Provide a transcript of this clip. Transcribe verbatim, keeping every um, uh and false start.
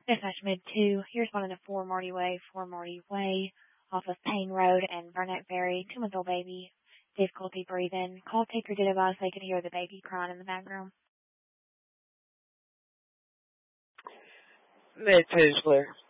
Dispatch Mid two, you're responding to four Marty Way, four Marty Way, off of Payne Road and Burnett Ferry, two-month-old baby, difficulty breathing. Call taker did advise they could hear the baby crying in the background. Mid two, clear.